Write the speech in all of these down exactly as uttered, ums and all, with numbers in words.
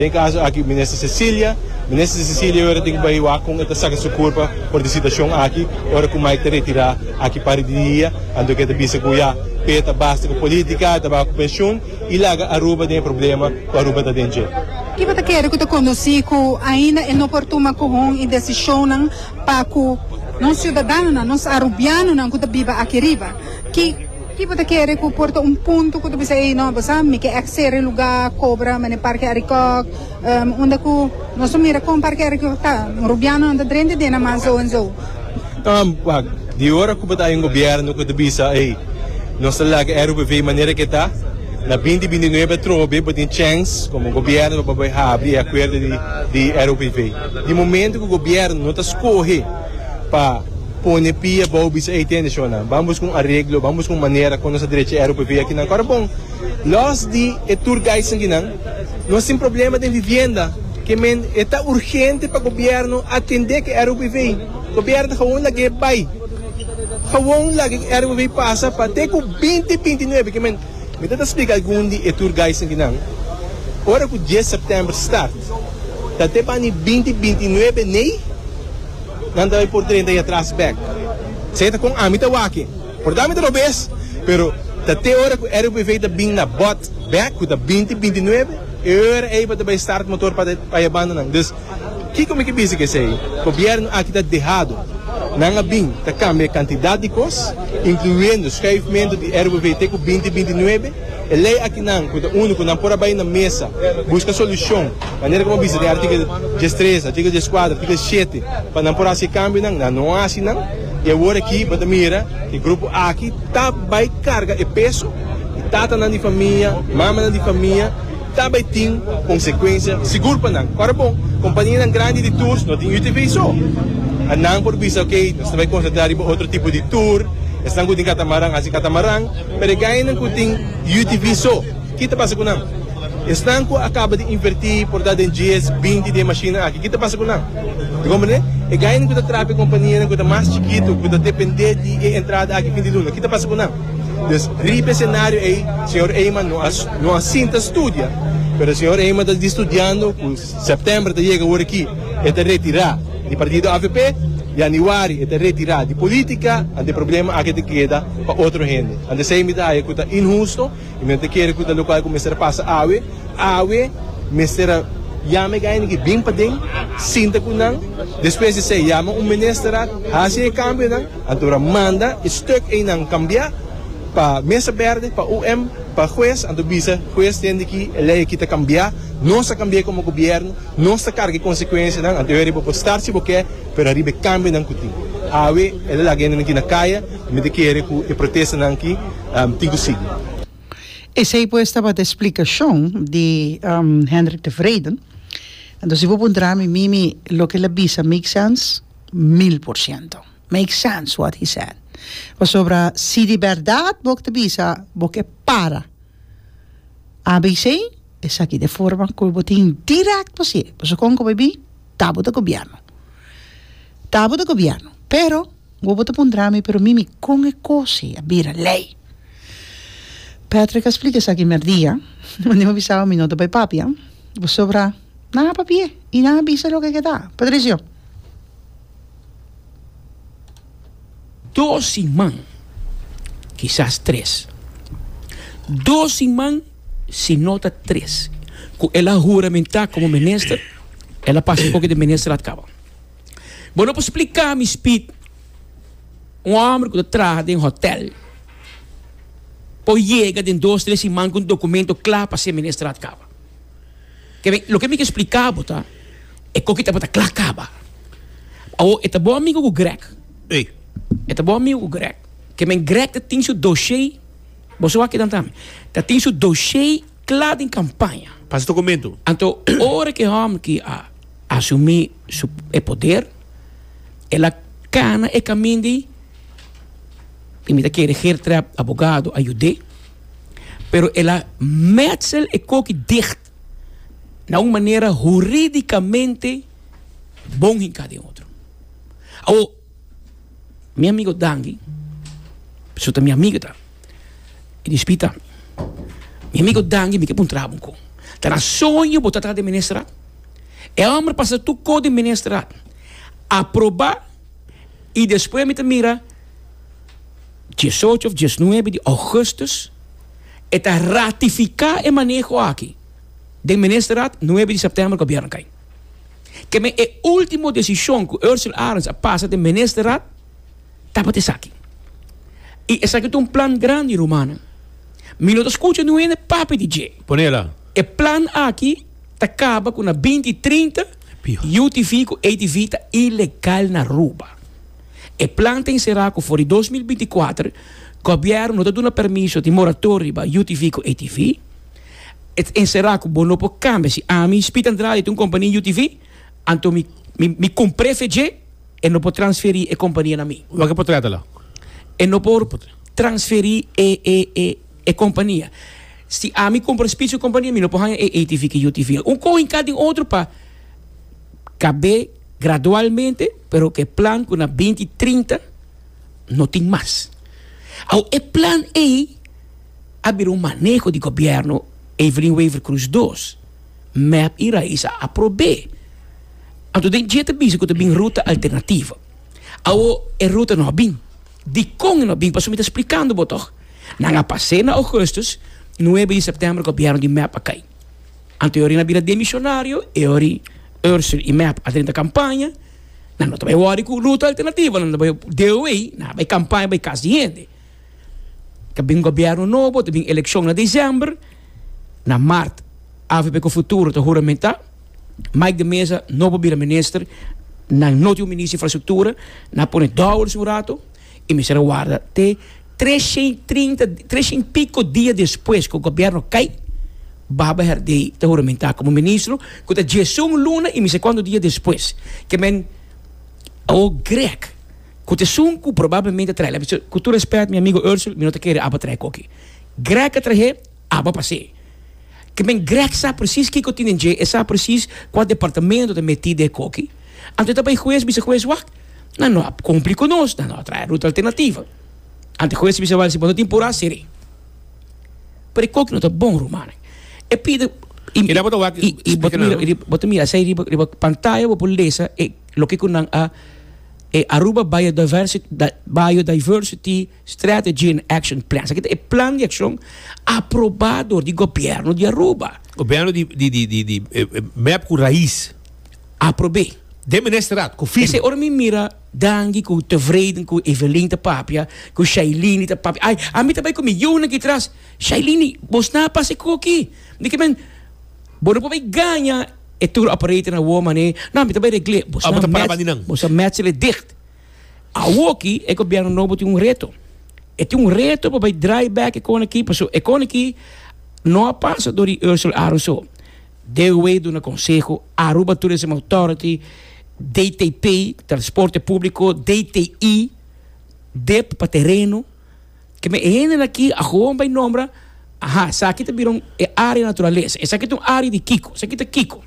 Em caso aqui, ministra Cecília, ministra Cecília agora tem que baixar com esta saca sua culpa por a situação aqui, agora com mais te retirar aqui para o dia, ando que te bisa cuia, peta basta com política, trabalho com pensão, e lá a Aruba tem problema, a Aruba está dentro. Que você quer que eu conduzi com ainda é oportuno com e decisão para com não cidadão, não arubiano, não que viva aqui riba, que que você quer que porta um ponto que você aí não você me que acceder lugar cobra mas parque aricó onde que nós mira com parque aricó tá rubiano anda dentro de na mais ou então então de hora que está em governo que bisa aí nós lá que era de maneira que está na vinte vinte e nove trobe tem chance como o governo vai abrir acordo de de R P V de momento que o governo não está escolhe para pone pia bobis aí tem isso na vamos com arreglo vamos com maneira com nossa direita R P V aqui na agora bom nós de tour guides aqui não nós tem problema de vivenda que men está urgente para o governo atender que R P V o governo gewoon lagi bay gewoon lagi R P V passa para ter com vinte vinte e nove que men me tenta explicar algum de tour guides aqui não ora que dia de setembro start tá até para vinte vinte e nove nem nanda vai por trinta e atrás back. Você tá com a mita waki. Por dar mita robes, pero até hora que era o efeito bem na bot back com da vinte vinte e nove, era aí para vai start motor para para abandonar. Dus que como que bisa que sei? O governo aqui tá derrado. Nanga bem, tá cambia quantidade de cos, incluindo o escrevimento de R P V com vinte vinte e nove. Ele aqui não, quando uno quando por aí na mesa busca solução, maneira como bisa de artigo três, artigo quatro, artigo sete, para não por assim câmbio não, não há assim não. E agora aqui, para mira, que grupo aqui tá vai carga e peso, e tata na de família, mama na de família, tá vai ter consequência, seguro para não. Agora bom, companhia grande de tours, não tem U T V só. A não por bisa, ok, nós vai concentrar em outro tipo de tour. Estão com catamarã, assim catamarã, mas ganham com U T V só. Kita passa com não. Estão com acaba de invertir por dar em dias vinte de máquina aqui. Kita passa com não. Como né? E ganham com a tráfego companhia com a mais chiquito, com a depender de entrada aqui fim de luna. Kita passa com não. Então, ripe cenário aí, senhor Eyman não não assinta estudia, mas o senhor Eyman está estudando, com setembro está chega aqui, está retirar do partido A V P. Januari é retirar de política, ante problema aqui te queda para outro gente. Ante sei me dá é que injusto, e me te quer que o local começar a passar awe, awe, mestra llame gain que bem para dentro, sinta com não, depois de se llama um ministro, hace cambio não, agora manda stuk em não cambiar para mesa verde, para U M, para juez, ando bisa juez tem que lei que te cambiar, não se cambiar como governo, não se carga consequências não, ante eu vou estar se porque pero arriba cambio não cuti. Awe ela lá ganha aqui na caia, me de querer que protesta não aqui, um, tigo sigo. Essa aí pues estava a explicação de um, Hendrik de Vreden. Então se vou pondrar me mimi lo que la bisa make sense mil por ciento. Make sense what he said. O sobre se de verdade vou te bisa, vou que para. A B C é aqui de forma que eu botin direto possível. Pois com como bem, tabo do governo. Tabo do governo. Pero vou botar pondrar-me pero mimi com é coisa a vira lei. Patrick explica isso aqui merdia. Quando eu avisava um minuto para papi, vou sobre nada papi e nada avisa o que dá. Patricio. Dos irmãos, quizás três. Dos irmãos, se nota três. Ela juramentar como ministra, ela passa um pouco de ministra acaba. Bom, não posso explicar me speed. Um homem que trabalha em um hotel, pois chega de dois, três irmãos com um documento claro para ser ministra acaba. Que bem, o que me explicava, tá? É que está para claro acaba. Ou é bom amigo o Greg. Ei. É bom amigo o Greg. Que bem, Greg tem seu dossiê. Você vai aqui também. Tem seu dossiê claro em campanha. Passa documento. Então, a hora que o homem que a, assumir o poder, ela cana e caminho de imita que elegir advogado ajudar, pero ela mete e coque dicht de uma maneira juridicamente bom em cada outro. Ou meu amigo Dangi, pessoa minha amiga tá, e dispita, meu amigo Dangi me quer um trabalho com, Tá na sonho botar atrás de ministrar. É homem passa tu code ministrar. Aprovar e depois me mira dezoito ou dezenove de agosto e tá ratificar e manejo aqui. De ministrar nove de setembro que governo cai. Que me é a última decisão que Ursula Arens passa de ministrar tá para te aqui. E esse aqui é um plano grande, Romana. Me não escuta não é papo de J. Ponela. O plano aqui acaba com a vinte trinta U T V com A T V tá ilegal na rua. O plano tem será que for dois mil e vinte e quatro o governo não dá um permisso de moratório para U T V com A T V. E será que o bono pode cambiar se a mim Speed Andrade tem uma companhia U T V, então me me, me comprei F G e não pode transferir a companhia na mim. O que pode tratar lá? E não pode transferir a, a, a, a companhia. Se a mim compra espécie de companhia, me não pode ganhar A T V que U T V. Um coisa em cada outro para caber gradualmente, pero que plan com a vinte trinta não tem mais. O plan é abrir um manejo de governo Evelyn Weaver Cruz dois. M A P e Raíssa aprobei. Então, tem gente que tem bem ruta alternativa. A é ruta não bem. De como não bem, para me explicando, botor. Na passei na agosto, nove de setembro, o governo de M A P cai. Então, eu na vida de missionário, eu Ursula e M A P a trinta campanha, não também eu com ruta alternativa, não também deu aí, não vai campanha, vai casa de gente. Que bem governo novo, tem eleição na dezembro, na março, a V P com o futuro, está juramentar. Mike de Mesa, novo primeiro-ministro, na novo ministro de infraestrutura, na põe dólares no rato, e me será guarda até trezentos e trinta, trezentos e pico dias depois que o governo cai, Baba Herdei está juramentar como ministro, que está Jason Luna, e me sei quando dia depois, que men, o grec, que te sunco provavelmente trai, que tu respeita, meu amigo Ursula, me não te quer aba trai aqui. Grec trai, aba passei. Que men grec sabe precies que eu tinha e sabe precies qual departamento de metido é coque. Então também juiz, bisa juiz, wak, não, não, cumpre conosco, não, trai ruta alternativa. Ante juiz, bisa wal, se não temporada, serei. Pero coque não está bom, Romano. E pide e Ila boto wak e e boto mira e boto mira sai riba riba pantalla wo polesa e lo que kunang a e Aruba Biodiversity Biodiversity Strategy and Action Plan. Sa kita e plan de ação aprovado do governo de Aruba. Governo de de de de, de eh, M A P com raiz. Aprovei. De ministrar, com filho. Esse ora me mira dangi com tevreden com Evelyn te papia, com Shailene te papia. Ai, a mim também com milhões que traz. Shailene, vos na passe coqui. De que men Bono po may ganha e tour operator na woman eh. Na mi também regle. Vos Ah, na bota para match. bandinang. Vos na match ele dicht. A woki e governo novo tem um reto. E tem um reto para dry back e con aqui, passo e con aqui não passa do Ursula Aronso. Deu e do na conselho Aruba Tourism Authority, D T P, transporte público, D T I, D E P para terreno. Que me ainda aqui a rua vai nombra. Aha, essa aqui também é área natureza. Essa aqui é uma área de Kiko. Essa aqui é Kiko.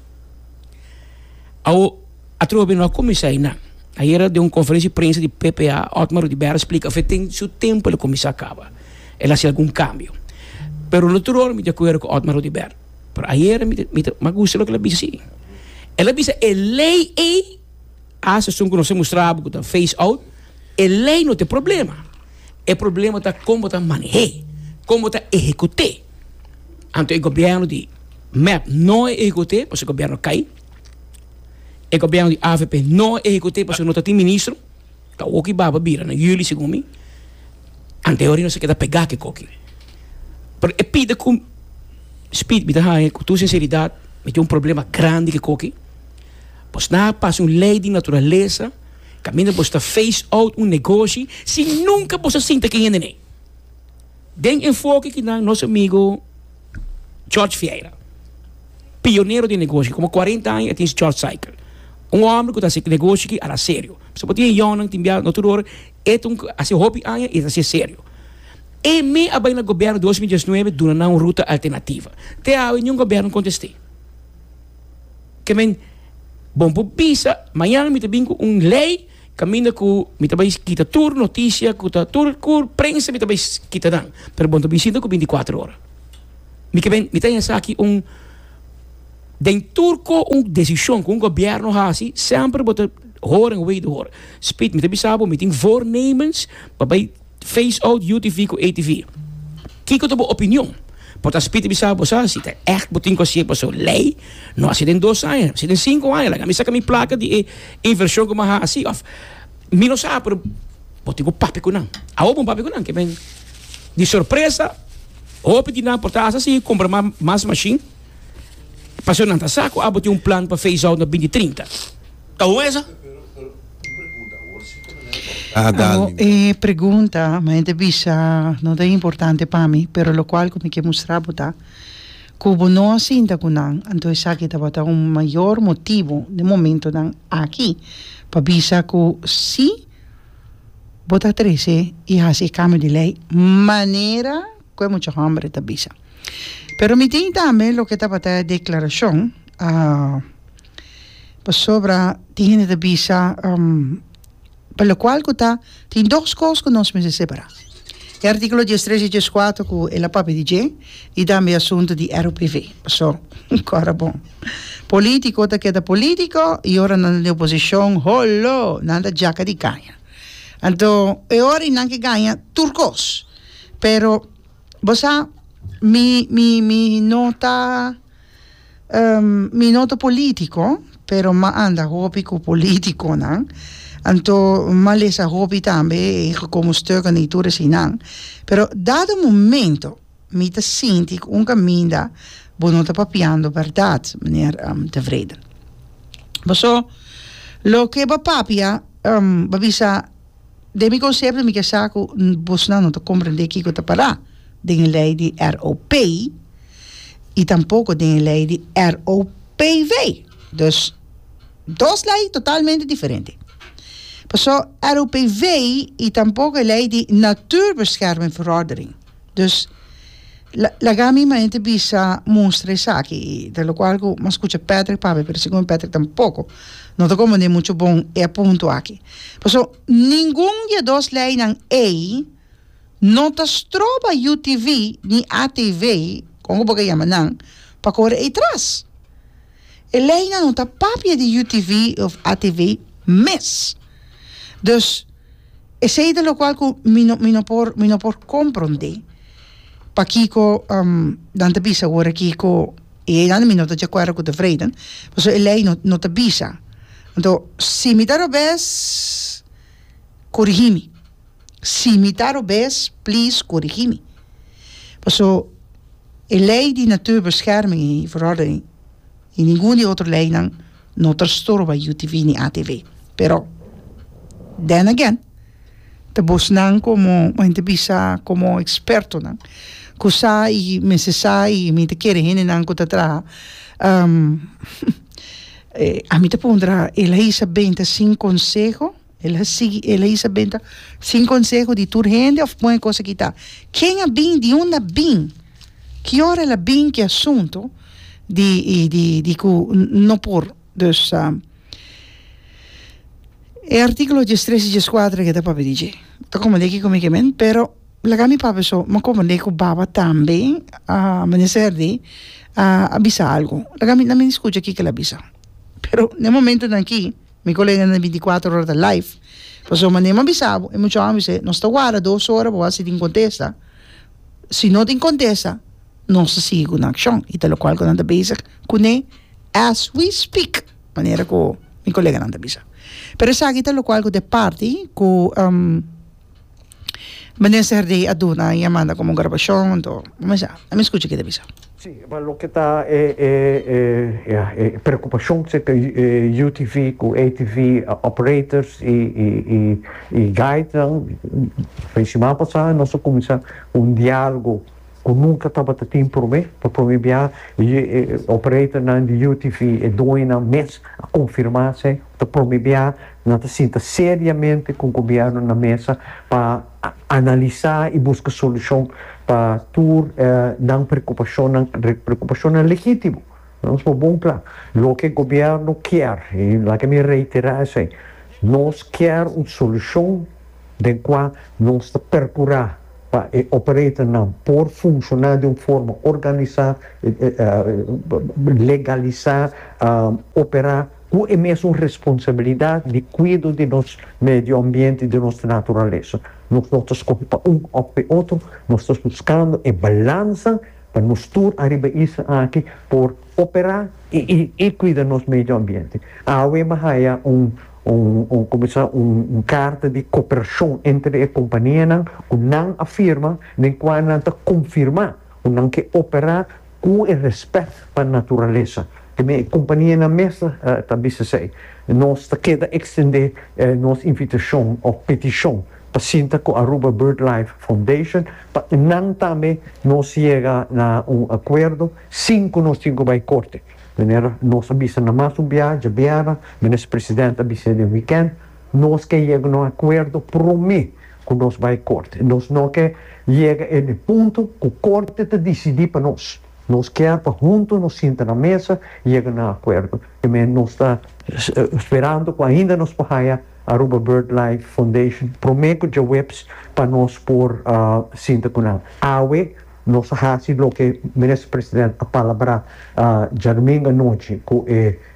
Ao a tropa não começar ainda. Aí era de uma conferência de imprensa de P P A, Otmar Ribeiro explica que tem seu tempo ele começar a acabar. Ele faz algum cambio. Pero no turno me de acordo com Otmar Ribeiro. Pero aí era me me me gusta o que ela disse assim. Ela disse a lei é a sessão que nós mostrava com a face out. A lei não tem problema. O problema está como está manejar. Como está executar. Então, o governo de M A P não executa, porque o governo cai. O governo de A V P não executa, porque não tem ministro. Então, o que vai vir na julho, segundo mim. Anterior, não se quer pegar que coque. Mas é pide com speed, com tua sinceridade, tem um problema grande que coque. Pois não passa uma lei de natureza, caminha para face out um negócio, se nunca você sinta quem é nem. Den enfoque que dá nosso amigo George Vieira, pioneiro de negócio, como quarenta anos tem short cycle. Um homem que está esse negócio que era sério. Você pode ir a tem no outro hora, é um assim hobby anos e está sério. E me abai no governo dois mil e dezenove duna uma ruta alternativa. Te há nenhum governo contestei. Que men bom por pisa, amanhã me também com um lei caminha com me também kita tur notícia, kita tur kur prensa me também kita dan. Pero bom também sinto com vinte e quatro horas. Me que bem, me tem essa aqui um Den turco uma decisão que um governo hace, sempre bota horen en weten horen. Speed met de bisabo, met in voornemens, waarbij face-out, U T V com A T V. Kiko to opinião. Porque a speed bisabo sa, se tá echt botin ko siya so lei, no se den dos anos, se den cinco anos, la camisa kami placa de inversão que maha assim, of mino sa, pero botin ko papi ko nang. Awo bom papi ko nang, que ben de surpresa, hope di na portasa assim, compra mais machine. Passou nanta saco, abo tem um plano para face-out na vinte trinta. Tá bom essa? Ah, Amo, eh, pregunta, ma è bisa non è importante per me, però lo qual come che mostravo da cubo no sinta kunang, anto sa che tabata un maggior motivo nel momento dan aqui, pa bisa ku si bota trece e hasi cambio di lei manera que mucho hambre ta bisa. Pero mi tin también lo que tabata declaración ah uh, pa sobra tiene de bisa um, per lo qual kuta tin dos cosas que nos me separa. El artículo diciatré e diciaquattro cu e la P A P D G e dambe assunto di R O P V. So, ancora bon. Politico ta queda politico e ora nell'opposizione, hollo, nanda giacca di gagna. Anto, e ora neanche gagna turcos. Pero, bosa, mi, mi, mi nota, um, mi nota politico, pero ma anda hopico politico, nan. Anto malesa hobby tambe e come stuk aan die toeren sinan. Pero dado momento mi te sinti un cammino bonota papiando verdad meneer um, tevreden. Maar so lo que ba papia um babisa de mi concepto mi che saco bosna non te comprende chi cosa parla dingen lei di R O P e tampoco dingen lei di R O P V. Dus dos lei totalmente differenti. So, R O P V e tampoco lei di natuurbeschermingverordening. Dus la, la gami ma inte bisa mostra saki, de lo qual ma scucha Patrick Pape, per secondo Patrick tampoco. Non te come ne mucho bon e appunto aqui. So, ningun de dos lei nan A non ta stroba U T V ni A T V, como porque llama nan, pa corre e tras. E lei non ta papia di U T V of A T V mes. Dus, e sei dello qual mi no, mi no por, mi no por comprende, pa kiko, um, dan te bisa, ora kiko, e dan mi no te jacuara con tevreden, so e lei no, no te bisa. Então, si mi taro bes, corrigimi. Si mi taro bes, please, corrigimi. So, e lei di natuurbescherming, verordening, in ninguna otra lei nan, no te storba U T V ni A T V. Pero, then again, te bosnan como, inte bisa como experto nan. Kusa i mesesa i mi te quiere hene nan kutatra. Um, eh, a mi te pondrá ela isa benta sin consejo, ela si ela isa benta sin consejo di tur hende of buena cosa kita. Quem a bin di una bin? Que hora la bin que assunto di di di ku no por dus um, e articolo diciatré e diciaquattro che da P A P D G. To come deki come che men, pero la gami pape so, ma come deko baba tambe a meneserdi a abisa algo. La gami non mi discute chi che la bisa. Pero nel momento da chi mi collega nel ventiquattro ore del live, passo ma nema bisabo e mucho amici se non sta guarda dos ore può essere in contesta. Se non in contesta, non si sigue con action. E te lo qual con anda bezig con e as we speak. Maniera ko mi collega nanda bisa. Per esempio, lo qual de parti cu um, meneser de aduna e manda como grabación to, ma sa, mi scusi che devisa. Sì, ma lo che sta è, è, è, è preoccupazione che eh, U T V con A T V uh, operators e, e, e, e guide, principalmente non so come sa un dialogo comunque stava tempo per me, per promuovere gli operator di U T V e due mesi a confermarsi, per promuovere non si sente seriamente con il governo na mesa per analizzare e buscare soluzioni per tur eh, non preoccupazione, preoccupazione legittima. Non so buon plan. Lo che il governo chiede, e la che mi reitera è non chiede una soluzione di cui non sta percurando para eh, operator não por funcionar de uma forma organizada, eh, eh, legalizar, uh, operar com a mesma responsabilidade de cuidar de nosso meio ambiente, de nossa natureza. Nós não estamos para um ou para outro, nós estamos buscando a balança para nos todos arriba isso aqui por operar e, e, e cuidar do nosso meio ambiente. Há um um, um, começar um, um carta de cooperação entre a companhia que não afirma, nem quando não confirma, não que operar com o respeito para a natureza. A companhia na mesa também se sei, nós queda extender uh, nossa invitação ou petição para sinta com a Aruba BirdLife Foundation, para não também nós chega a um acordo, cinco nós cinco vai corte. Nós avisa na mais um viagem, viagem, o presidente avisa de weekend, nós que chega a um acordo promete que nós vai corte. Nós não quer chega no ponto que o corte te decidir para nós. Nós queremos para juntos, nos senta na mesa e chega a um acordo. E nós está esperando que ainda nos paia a Aruba BirdLife Foundation promete que webs para nós por uh, sinta com ela. Awe nós fazemos o que o ministro presidente a palavra Jarminga noite com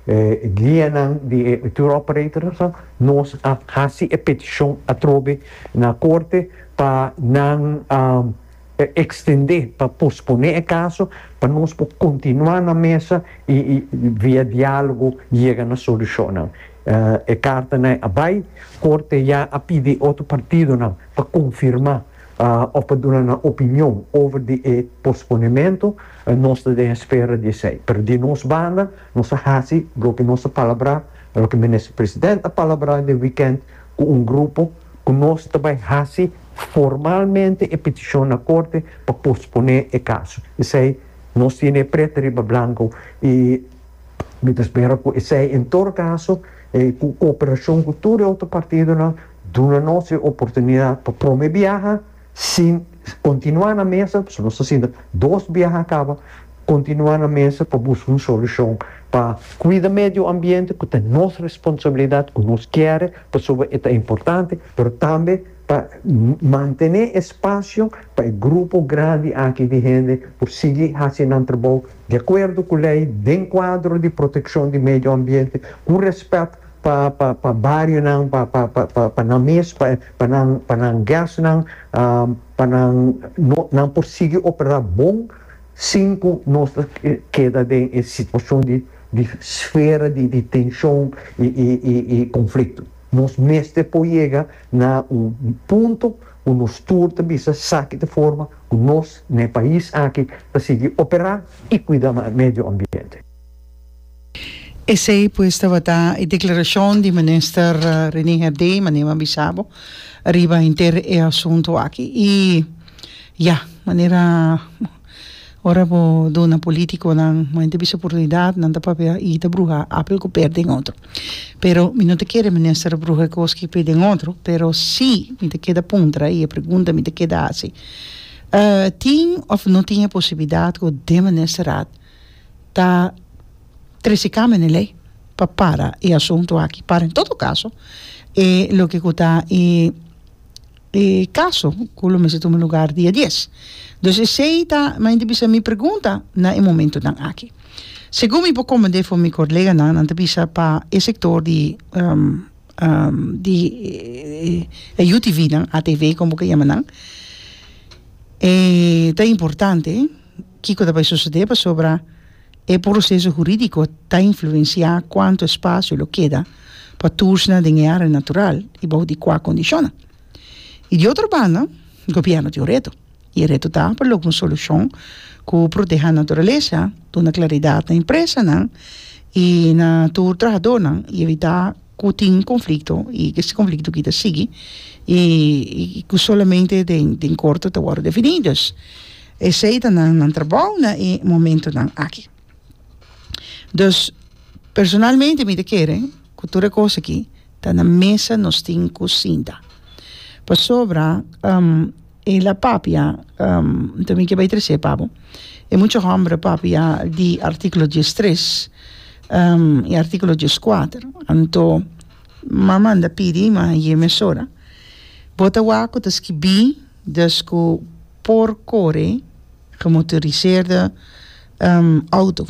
a guia de tour operators, nós fazemos a petição a trobe na corte para não um, extender, para posponer o caso, para nós continuar na mesa e, e via diálogo chegar na solução. Uh, a carta né, vai, corte já a pedir outro partido não, para confirmar uh, ou para dar uma opinião sobre o posponimento, uh, nós estamos à espera de sei. Pero de nós banda, nós fazemos o que nossa palavra, o que o ministro presidente a palavra de weekend com um grupo que nós também fazemos formalmente a petição na corte para posponer o caso. Isso aí, nós temos preto e branco e me espero que isso aí, em todo caso, e com cooperação com todo outro partido, dá nossa oportunidade para promover viajar, sem continuar na mesa, se nós assim, dois viagens acabam, continuar na mesa para buscar uma solução, para cuidar do meio ambiente, que é nossa responsabilidade, que nós queremos, porque é importante, mas também para manter espaço para o grupo grande aqui de gente, por seguir fazendo um trabalho de acordo com a lei, de quadro de proteção do meio ambiente, com respeito para para para bairro não, para para para para não mês, para para não para não gás não, para não não por seguir operar bom, cinco nós queda de situação de de esfera de, de tensão e, e, e, e conflito. Nós mesmo depois chega na um ponto o nos tour também se saque de forma que nós no país aqui para seguir operar e cuidar do meio ambiente. Essa aí pues estava a declaração do ministro uh, René Herdey, Manema Bissabo, arriba inteiro o assunto aqui e já maneira ora bo do na político não não teve oportunidade não dá para ir da bruxa apel que perdem outro pero mi não te quer ministro bruxa cos que perdem outro pero sim mi te queda pontra e a pergunta mi te queda assim uh, tem ou não tinha possibilidade que o de ministro tá trecicame nele para para e assunto aqui para em todo caso e lo que está e e caso quello me se toma lugar dia dez. Dus sei ta mas bisa mi pergunta na e momento dan aqui. Segundo mi comandante for mi colega na na bisa pa e sector di um, um, di e, e U T V na A T V como que chamam e tá importante que coisa vai suceder sobre o processo jurídico tá influenciar quanto espaço lo queda para turna de área natural e para de qual condição. E de outra banda, o governo tem o reto. E o reto está para uma solução que proteja a natureza, dá uma claridade na empresa não? E na tua trabalhador não? E evitar que tenha conflito e que esse conflito que siga e, e que somente tem, tem corto está agora definidos. Esse aí está no trabalho e momento não aqui. Dus, personalmente, me quero que toda coisa aqui está na mesa nos tem cozinha. Para sobra, um, e la papia, um, também que vai trazer papo, e muito hambre papia de artículo dezesseis um, e artículo dezesseis. Então, mamãe da pedi, mas é emissora. Bota o aco, tá escrevi, dus ku por corre gemotoriseerde um, auto.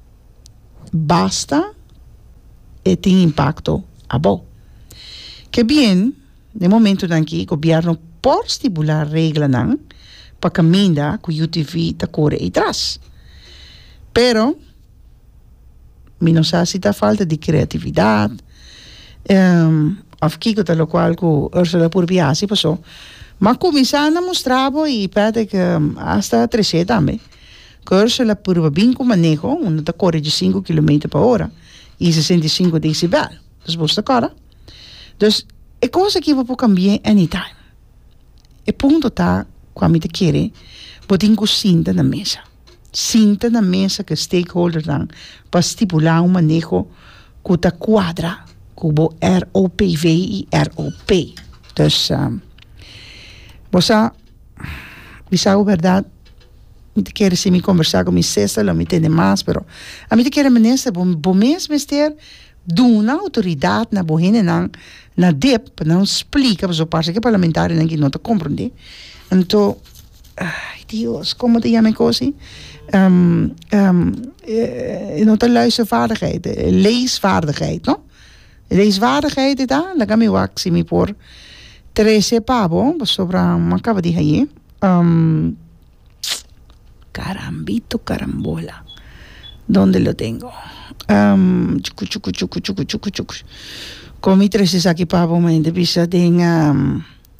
Basta e tem impacto abo. Que bien, no momento em que o governo por estipular regras não para caminhar com o U T V da corre atrás. Pero mi não sabe se está falta de criatividade. Um, of kiko tal qual que Ursula Purbiasi passou. Mas começando a mostrar e pede que hasta trece também. Que Ursula Purbiasi com manejo, onde está corre de cinco quilômetros por hora e sessenta e cinco decibel. Dus você cara. Dus é coisa que vou cambiar anytime. E ponto tá quando te quer, botem com cinta na mesa. Cinta na mesa que stakeholders dan para estipular um manejo que tá quadra, com o R O P V e R O P. Dus um, você bisa a verdade, me te quer se me conversar com minha sexta, me tem mais, pero a mim te quer menesa, bom bom mês mister, do na autoridade na bohene na na D E P não explica, mas o parece que parlamentar não que não te compreende. Então, ai Deus, como te chama coisa? Um, um, uh, não te luistervaardigheid, leesvaardigheid, no? Leesvaardigheid is daar, dan kan je ook zien voor trece pavo, sobre uma acaba de aí. Um, carambito, carambola. ¿Dónde lo tengo? Um, chucu, chucu, chucu, chucu, chucu, chucu. Comi trece saki pavo, maar in de bisa ding, um,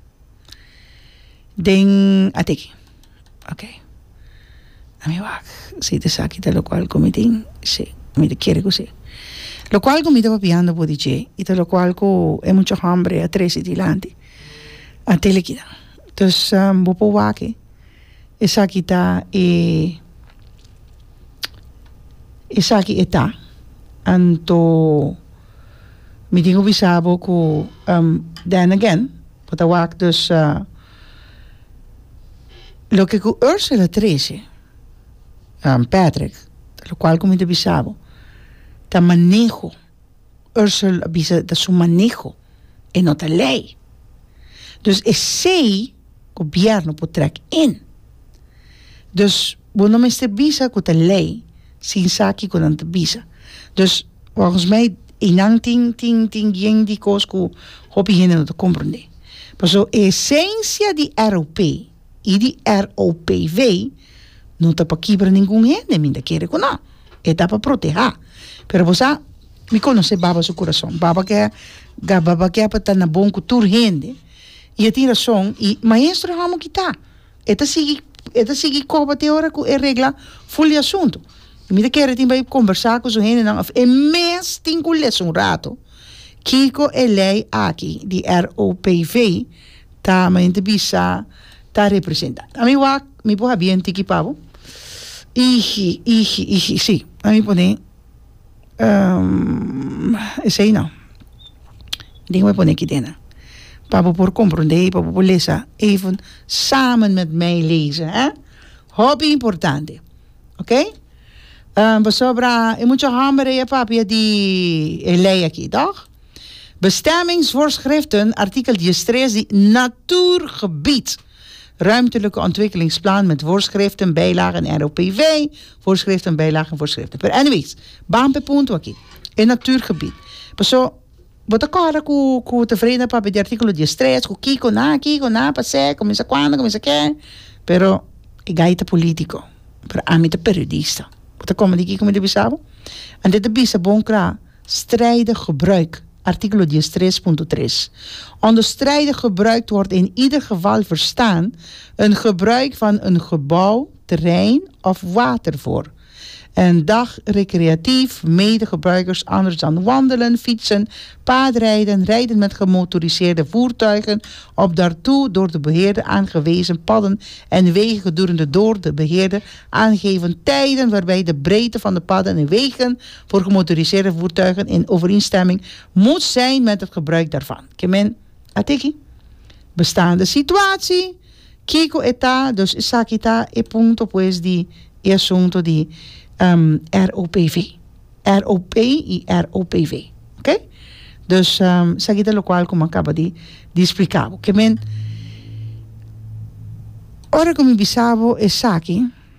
ding, ateki. Oké. Okay. Ami wak, si te saki te lo qual comitin, sì, mi te quiere così. Lo qual mi te papiando po dice, e te lo qual co è mucho hambre a trece dilanti. A te le kida. Dus um, bo po wake, e saki ta e e saki eta, anto mi dingo bisabo ko um, then again, pota wak dus uh, lo que cu Ursula trece, um, Patrick, lo cual como te bisabo, ta manejo, Ursula bisa da su manejo, e no ta lei. Dus é sei governo po trek in. Dus bono mister bisa ko ta lei, sin saki ko dan ta bisa. Dus volgens mij inang ting ting ting yang di kos ko hopi hene no te comprende. Maar zo essência di R O P e di R O P V não está para quebrar nenhum gente, minha quer que não, está para proteger. Pero você me conhece baba seu coração, baba que baba que para estar na bom cultura gente e tem razão e maestro vamos quitar. Eta sigue eta sigue coba teoria com é regra full assunto. E me quer tem vai conversar com o gente não é mês tem que ler um rato. Kiko é lei aqui de R O P V tá mas inte bisa tá representa. A mim wa me porra bem tiki pavo. Iji, iji, iji, sí. A mí pone um, esse aí não. Ding me pone aqui dentro. Papa por compreender, papa por lezen. Even samen met mij lezen. Hè? Hobby importante. Oké? Okay? Um, sobra, je moet je hameren, papi, die lei aqui, toch? Bestemmingsvoorschriften, artikel die natuurgebied. Ruimtelijke ontwikkelingsplan met voorschriften, bijlagen R O P V, voorschriften, bijlagen, voorschriften. Per anyways, baan per punto aqui. In natuurgebied. Paso, wat accorda com com tevreden papi de artikel die stress, com kiko na, kiko na, passe, comienza quando, comienza que, pero e gaita politico, per amita periodista. Wat komen die kiko met de bisabo? En dit de bisa bonkra strijdig gebruik. Artikel drie punt drie. Onder strijdig gebruikt wordt in ieder geval verstaan een gebruik van een gebouw, terrein of water voor. Een dag recreatief, medegebruikers anders dan wandelen, fietsen, paardrijden, rijden met gemotoriseerde voertuigen op daartoe door de beheerder aangewezen padden en wegen gedurende door de beheerder aangegeven tijden waarbij de breedte van de padden en wegen voor gemotoriseerde voertuigen in overeenstemming moet zijn met het gebruik daarvan. Kemen, ateki, bestaande situatie, kiko eta, dus sakita e punto pues di e assunto di Um, R O P V. R O P e R O P V. Ok? Okay? Dus, um, sa kita lo qual como acaba de, de explicar. Que men, ora que mi bisavo e saki,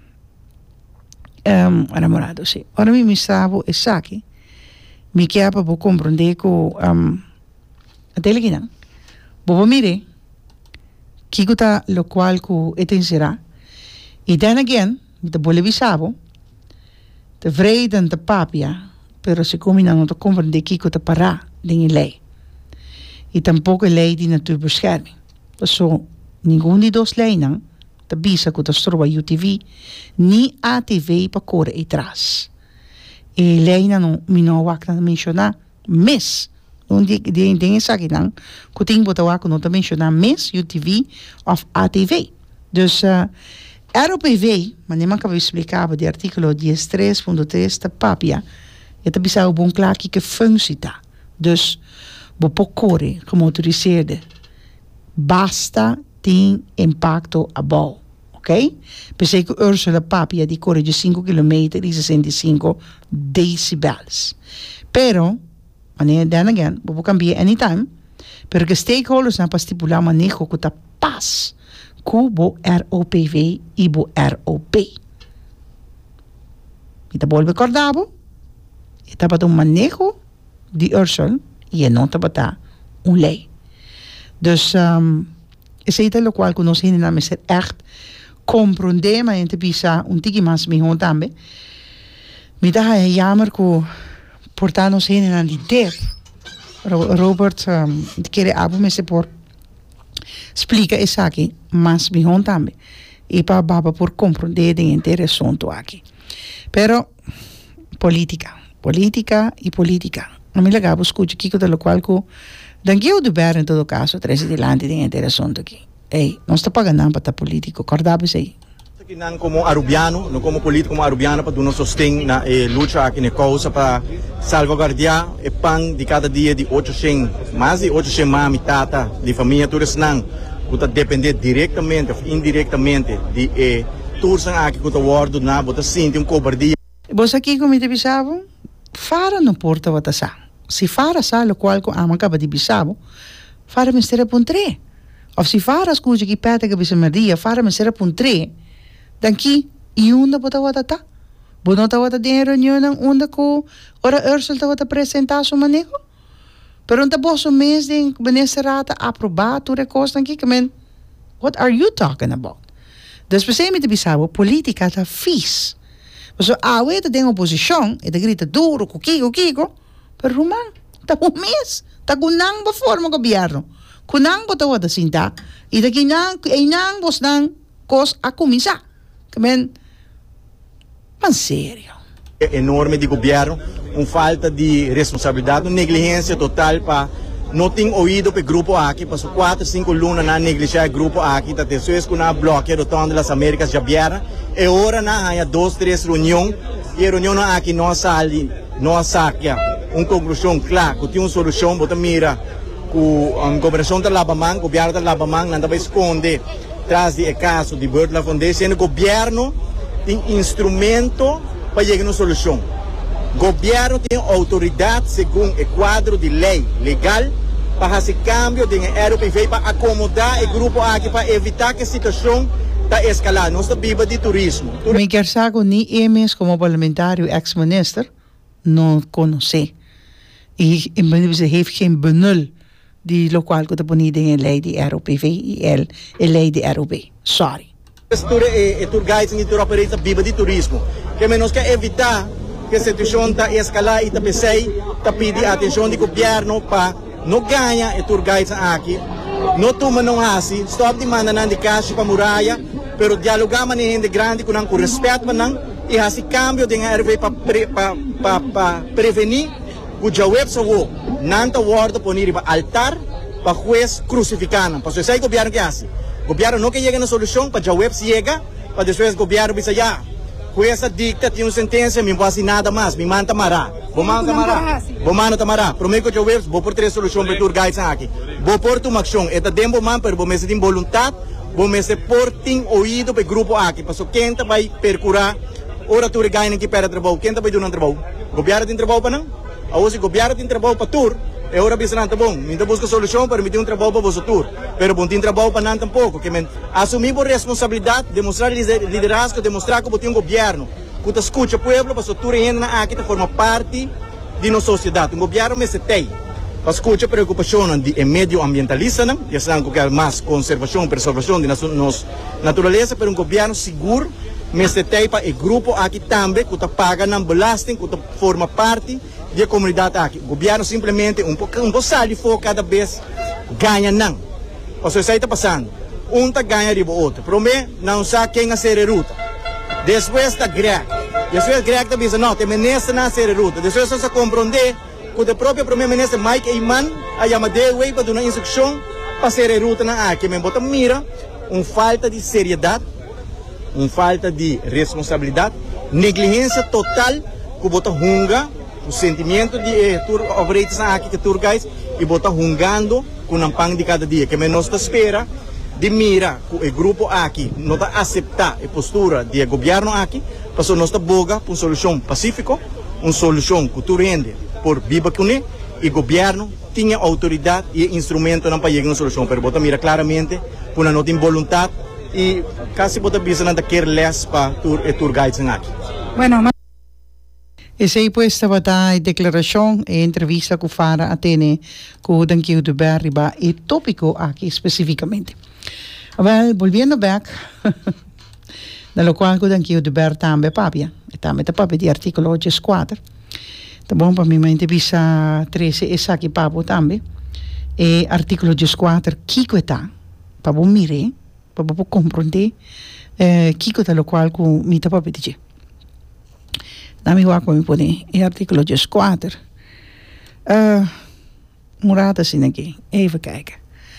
um, enamorado, sì. Ora mi bisavo e saki, mi chiapa po comprende ko um, atele kinang. Bobo mire, kikuta lo cual ku etensera. Y then again, te vuole bisavo, te vreden te papia, pero se combina no te comprende kikuta para dingen lei. Y tampoco lei die natuur bescherming. So, ninguno di dos leinen, te bisa ku te stroba U T V, ni A T V pa kore itras. E leina no mino wak na mensiona, mis. Não die die dingen saki dan, kuting bota wako no te mensiona mis U T V of A T V. Dus uh, R O P V, maar nem acaba explicava de artículo dez três ponto três da papia, e te bisa bom klaar que functie tá. Dus bo pokore gemotoriseerde basta tem impacto a bal, ok? Pensei que Ursula papia di corre de cinco chilometri e sessenta e cinco decibels. Pero wanneer dan again, we kan be anytime, pero que stakeholders na pa stipular manejo ko ta pas ku bo R O P V e bo R O P. Ita bolbe cordabo, ita pa un manejo di Ursula e não ta bata un lei. Dus um, is het lo qual conosce in name ser echt comprende ma ente bisa un tiki mas mi hon tambe. Mi da è jammer ko portanos heen aan die dep. Robert um, de kere abu me se por explica isso aqui, mas mi hon tambe. E pa baba por comprender de interessanto aqui. Pero politica, politica e politica. Non mi legavo scusi kiko da lo qual ko dan eu de ber in todo caso treze di lanti de interessante aqui. Ei, non sta pagando para politico, cordabe sei. Não como arubiano, não como político como arubiano para dar sostém na eh, luta aqui na causa para salvaguardar o pão de cada dia de oitocentos, mais de oitocentos mami tata de família todos não, que está depender diretamente ou indiretamente de eh, todos aqui que está guardado na bota sente um cobardia. Você aqui como te bisavo, fara não porta bota sa. Se fara sa lo qual ko ama acaba de bisavo, fara mistério pontre. Of se fara as coisas que pede que bisa Maria, fara mistério pontre. Dan ki iunda bota wata ta. Bonota wata de reunião ng unda ko ora Ursula ta wata apresentar su manejo. Pero unta boso mes de benesterata aprobar tu recos dan ki kamen. What are you talking about? Dus besem te bisabo politica ta fis. So awe ta den oposição e ta grita duro ko kiko kiko. Pero rumang ta un mes ta kunang ba forma gobyerno. Kunang bota wata sinta e ta kinang inang bos nang kos a kumisa. Men, mas sério. É enorme de governo, uma falta de responsabilidade, uma negligência total para não ter ouído para o grupo aqui, passou quatro, cinco lunas na negligenciar o grupo aqui, tá te suas com na bloqueio do Tom das Américas já vieram, e ora na há dois, três reuniões, e a reunião aqui não sai, não sai, uma conclusão clara, que tem uma solução, bota mira, que a governação da Labamang, o governo da Labamang, não vai esconder traz de caso de Birdla Foundation, o governo tem instrumento para chegar a uma solução. O governo tem autoridade, segundo o quadro de lei legal, para fazer câmbio de R O P V para acomodar o grupo aqui, para evitar que a situação está escalando. Nós estamos viva de turismo. Me quer saber, nem emes como parlamentário ex-minister, não conhece. E ele heeft geen benul. Die lokaal ko taponi din yung lei di R O P V e el e lei di R O P. Sorry. Tour e tour guides e tour operators viva de turismo. Que menos que evitar que a situação ta escalar e ta pesei, ta pedi atenção do governo para não ganhar e tour guides aqui. Não toma não assim, stop de manda nan de caixa para muralha, pero dialogar man gente grande com não com respeito man e assim cambio de R O P para pre, para para pa, prevenir o jawab sa wo nanta wardo ponir para altar para juez crucificando. Para eso hay gobierno que hace. Gobierno no que llegue a una solución para jawab si llega, para después gobierno dice ya, juez dicta tiene una sentencia, me voy a hacer nada más, me manda mará, vou manda mará, vou manda mará. Prometo que jawab vou por três soluções para tour guides aqui. Vou por tu ação, eta dembo man, pero vou me ser voluntade, vou me ser por tim ouído para grupo aqui, para so quem vai percurar ora tour guide que para trabalho, quem vai dar um trabalho. Gobierno tem trabalho para não? Hoje o governo tem trabalho para tour, é hora de ser bom. Minta busca solução para meter um trabalho para você tur. Pero bom tem trabalho para não tampouco. Que men assumir a responsabilidade, demonstrar liderazgo, demonstrar que tem um governo que te escuta o povo, para você tur ainda aqui forma parte de nossa sociedade. Um governo me se tem. Para escutar a preocupação de meio ambientalista, já sabem que é mais conservação e preservação de nossa natureza, para um governo seguro, me se tem para o grupo aqui também, que te paga na belasting, que te forma parte da comunidade aqui. O governo simplesmente um pouco um pouco sai for cada vez ganha não. O que está passando? Um tá ganha riba outro. Para mim, não sabe quem a ser ruta. Depois está greg. Depois greg está dizendo, não, tem menester na ser ruta. Depois você compreender que o próprio primeiro-ministro Mike Eyman a chamada way para dar uma instrução para ser ruta na aqui. Me bota mira, uma falta de seriedade, uma falta de responsabilidade, negligência total que bota hunga, o sentimento de eh, tour operators aqui que tour guys e bota hungando com um pão de cada dia que menos está espera de mira que o grupo aqui não está aceitar a postura do governo aqui para nós está boga para uma solução pacífica, uma solução que tu rende por viva com e o governo tinha autoridade e instrumento para chegar a uma solução, pero bota mira claramente por uma nota involuntade e quase bota bisa de careless para tour e tour guides aqui. Bueno, Essa aí pues estava a declaração e entrevista que fará a Tene com o Danquio de Berriba e tópico aqui especificamente. Well, volviendo back, na lo qual o Danquio de Ber também papia, e também tá papia de artigo quatro. Tá bom para mim, mas entrevista treze essa aqui papo também. E artigo quatro, kiko está, para bom mire, para bom compreender, eh, kiko tá lo qual com mi tá papia de Nami wako mi pone e artikel quatro. Uh, Murata sin aqui. Even kijken.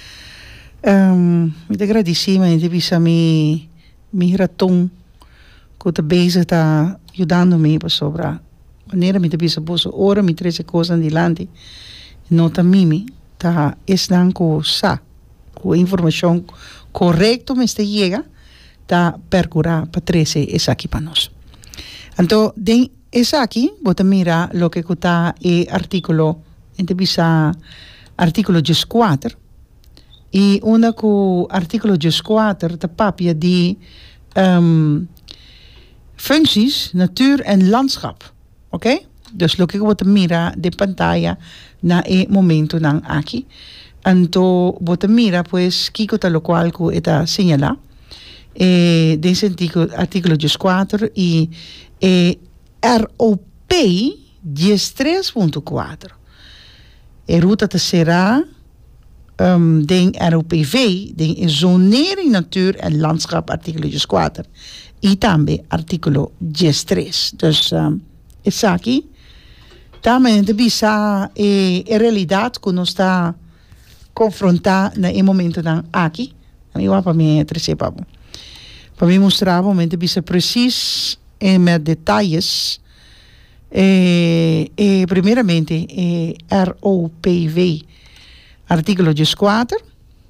Um, ik agradeci me de bisa mi mi raton que te bezig tá ajudando me para sobra. Wanneer mi te bisa boso ora mi trece coisas de lande. Nota mimi tá esdan ko sa ko informação correcto me este llega tá percurar para trece es aqui para nós. Então, den essa aqui, bota mira lo que está e artículo, entrevista artículo quatro, e uma com artículo quatro da papia de um, functies, natuur en landschap, ok? Dus lo que bota mira de pantalla na e momento nan aqui. Então, bota mira, pues, kiko ta lo qual ku eta señala, e desse artículo, artículo quatro e e R O P três ponto quatro. E ruta será um, den R O P V, den zonering natuur en landschap, artikel quatro. E também artikel três. Dus um, essa aqui também de bisa e a realidade que nós está confrontar no momento nan aqui. A mim para mim é trece papo. Para mim mostrar momento bisa preciso e met detalhes. E, e primeiramente e R O P V artículo quatro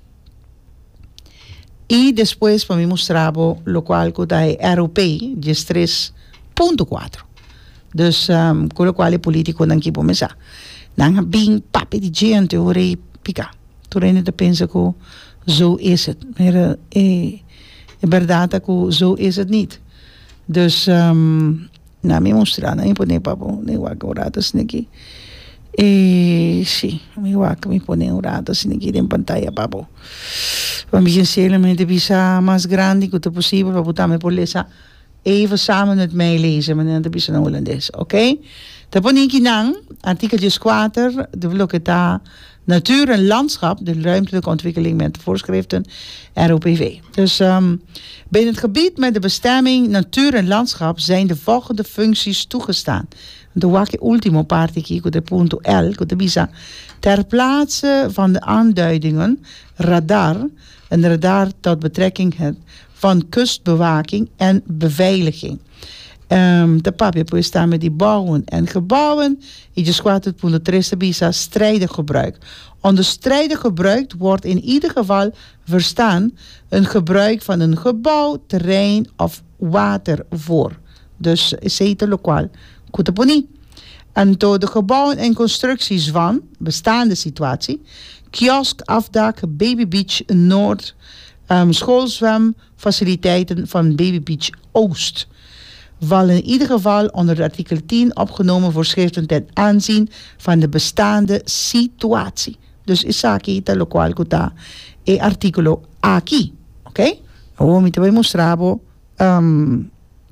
e depois para mim mostrava o qual que dá R O P três ponto quatro. Dus um, com o qual é político não que começar. Não bem papi de gente ore pica. Tu ainda pensa que zo is het, maar é é verdade que zo is het niet. Dus um, na me mostrar, na impone papo, ne waka oratas niki. E sim, me waka me pone oratas niki em pantalla papo. Para mim sinceramente bisa mais grande que possível para botar me por lesa even samen met mij lezen, maar dan bisa na holandês, oké? Tapos niki nang artikel quatro de blokke ta natuur en landschap, de ruimtelijke ontwikkeling met voorschriften, R O P V. Dus um, binnen het gebied met de bestemming natuur en landschap zijn de volgende functies toegestaan. De wakke ultimo partiki, de punto L, de bisa, ter plaatse van de aanduidingen radar, een radar tot betrekking heeft van kustbewaking en beveiliging. Um, de papje puede staan met die bouwen en gebouwen. I quatro punto três bisa strijdig gebruik. Onder strijdig gebruik wordt in ieder geval verstaan een gebruik van een gebouw, terrein of water voor. Dus is het lokaal. Kutaponi. En door de gebouwen en constructies van bestaande situatie, kiosk, afdak, Baby Beach Noord, um, schoolzwemfaciliteiten van Baby Beach Oost, vallen in ieder geval onder de artikel tien opgenomen voorschriften ten aanzien van de bestaande situatie. Dus isaki ta lokwal kuta e articolo aqui, ok? O mi te mostravo um,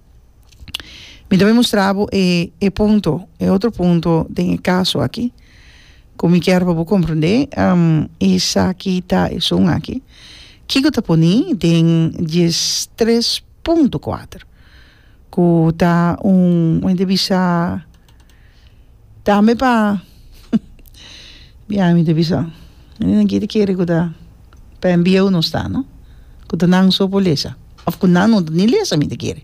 mi te mostravo e, e punto, e outro ponto tem caso aqui, como quero para compreender, um, isaki ta e son aqui. Kiko ta poni tem três ponto quatro. Ku ta un onde bisa ta me pa bia mi de bisa ni ngi de kere ku da pa enviou não está, não? Ku ta nang so polesa of ku nang no ni lesa mi de kere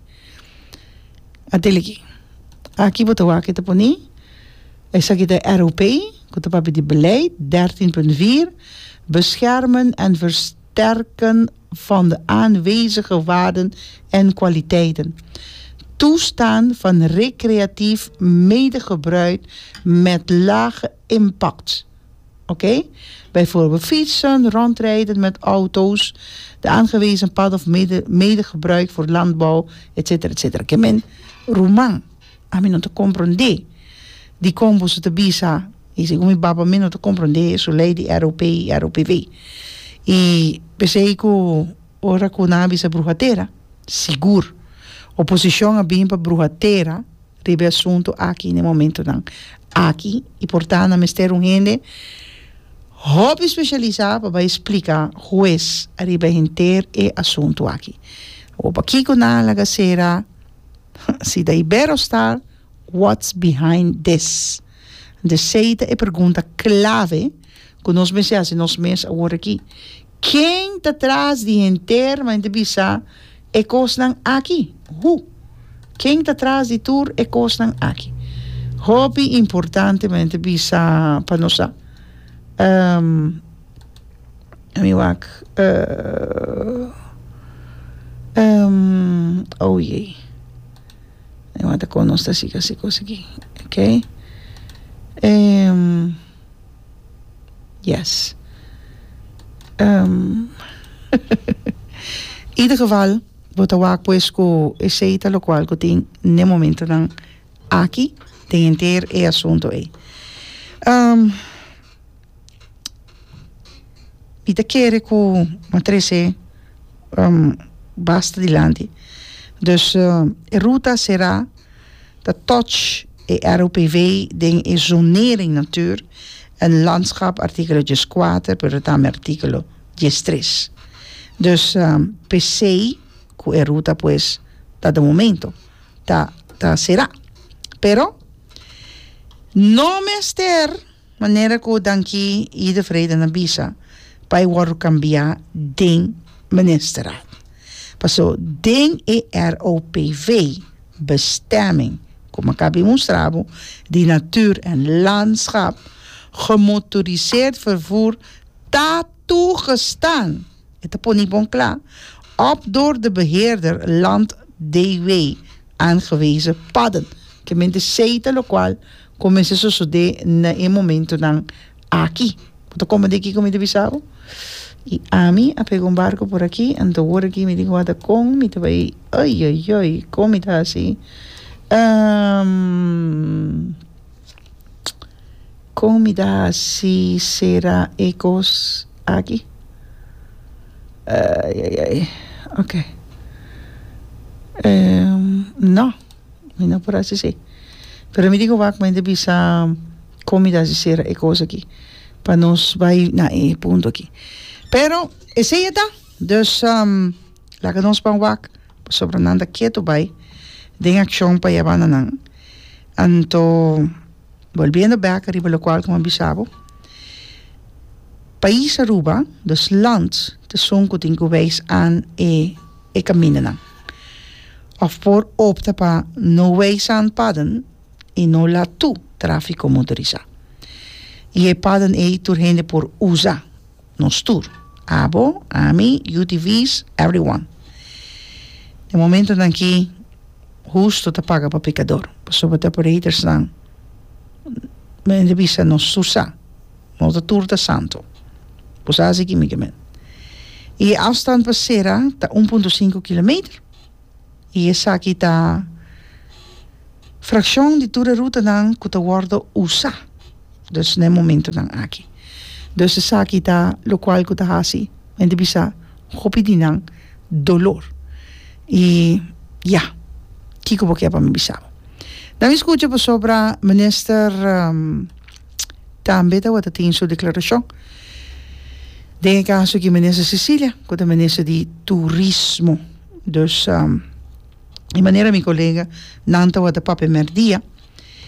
ateliki aqui bota wa que ta poni essa aqui da R O P ku ta pa de beleid dertien punt vier beschermen en versterken van de aanwezige waarden en kwaliteiten. Toestaan van recreatief medegebruik met lage impact. Oké? Okay? Bijvoorbeeld fietsen, rondrijden met auto's, de aangewezen pad of mede, medegebruik voor landbouw, et cetera, et cetera. Que men roman, a mim não te compreender. Die combos te bisa, e se como baba mim não te compreender, so lei de R O P, R O P V. E pensei que ora com nabi sa bruxateira, seguro. Oposição a bimpa bruxateira, ribe assunto aqui no momento não. Aqui, e portanto, me ter um gente hobby especializado para explicar juez a ribe inter e assunto aqui. O para aqui com a lagacera, se da Iberostar, what's behind this? De seita e pergunta clave, que nós pensamos, nós mesmos agora aqui, quem está atrás de inter, mas de bisa, e costan aqui? Who? Quem está atrás de tour e costan aqui? Hobby importante, mas de bisa, para nós. Um, amiwak, uh, um, oh jee. Eu até conosco assim que assim consegui, ok? Um, yes. Um, in ieder geval, wat eu pues ko eceita lo qual ko tem no momento nan aqui tem inteiro e assunto aí. Um, e te quer ko matrese um, basta dilante. Dus uh, a ruta será de touch e R O P V den e zonering natuur en landschap artikel vierentwintig per het artikel vierentwintig. Dus um, P C ku e ruta pues da de momento ta ta será. Pero no mester manera ko danki i de vrede na bisa pai waru cambia den ministerraad. Paso den e R O P V bestemming, como acabei mostrado, die natuur en landschap, gemotoriseerd vervoer, ta toegestaan. Het is niet bon klaar. Op door de beheerder Land D W aangewezen padden. Que men de seita lo qual comece a suceder na em momento nan aqui. Então como de aqui como de bisabo? E a mim, a pegar um barco por aqui, ando agora aqui, me digo, ada com, me vai, ai, ai, ai, como está assim? Um, como está assim, será ecos aqui? Ai, ai, ai, ok. Um, não, não por assim ser. Pero me digo, vai, me deve ser, como está assim, será ecos aqui? Para nós vai, na, e ponto aqui. Pero, ese ya está. Dus, um, la que nos van wak, sobre nanda quieto bay, den acción pa yabana nan. Anto, volviendo back arriba lo cual como bisabo, país Aruba, dus land, te sonko tinko wijs aan e, e camina nan. Of por opta pa no wijs aan paden, e no la tu tráfico motoriza. Y e paden e turhende por usa, nos tour. Abo, Ami, U T Vs, everyone. De momento dan que justo te paga para pecador. Sobre te operators dan men de bisa no susa, no de Tour de Santo. Pues así que me quemen. Y afstand passera ta one komma five kilometer. Y esa aquí ta fracción de toda ruta nang kuta worden usa. Dus nel momento nang aki. Dus esa aquí ta lo cual kuta hasi. En de bisa hopi di nang dolor. Y ja, kiko po kaya pa mi bisabo. Dan escucha po sobra minister um, tambeta wat in su declaración. Denk caso que minister Cecilia, que é minister de turismo. Dus, um, in maniera mi collega, nanta wat de pape merdia,